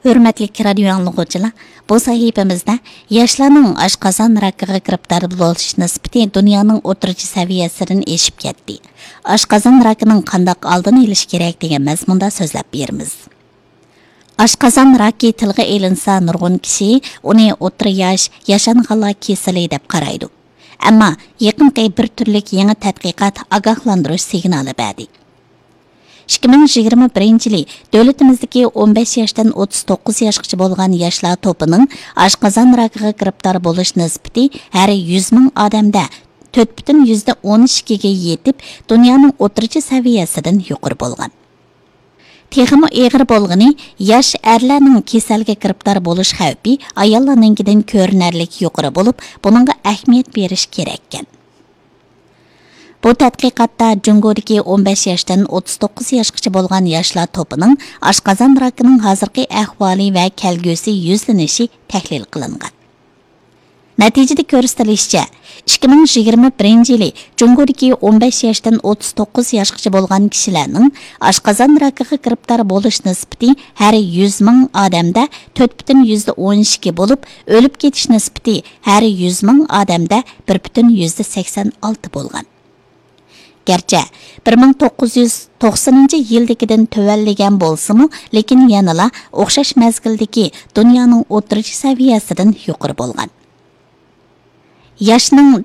Hürmetli radio anlıqçılar, bu sahifemizde yaşlarning oshqozon rakiga giribdor bo'lish nisbati dunyoning o'rtacha saviyasidan eshib ketdi. Oshqozon rakining qanday oldini olish kerak degan mazmunda so'zlab beramiz. Oshqozon raki tilga elinsa nurg'un kishi uni o'rta yosh yashanganlar kasali deb qaraydi. Ammo yaqinqi bir turlik yangi tadqiqot ogohlantirish signali berdi. 2021 davlatimizdagi 15 yoshdan 39 yoshgacha bo'lgan yoshlar to'pining oshqozon rakiga giribdor bo'lish nisbati har 100 ming odamda 4,12 ga yetib, dunyoning o'rtacha saviyasidan yuqori bo'lgan. Texmi eg'ir bo'lgani yosh erlarning kasalga giribdor bo'lish xavfi ayollarninkidan ko'rinarlik yuqori bo'lib, buningga ahamiyat berish kerak ekan. Bu tadqiqotda Jungodagi 15 yoshdan 39 yoshgacha bo'lgan yoshlar to'pining oshqozon rakining hozirgi ahvoli va kelgusi yuzlanishi tahlil qilingan. Natijada ko'rsatilishicha, 2021 Jungodagi 15 yoshdan 39 yoshgacha bo'lgan kishilarning oshqozon rakiga giribdor bo'lish nisbati har 100 ming odamda 4,12 bo'lib, o'lib ketish nisbati har 100 ming odamda 1,86 bo'lgan. Gerçi 1990-yildagidan tövalligan bo'lsa-mu, lekin yanala o'xshash mazgildagi dunyoning o'rtacha saviyasidan yuqori bo'lgan. Yoshning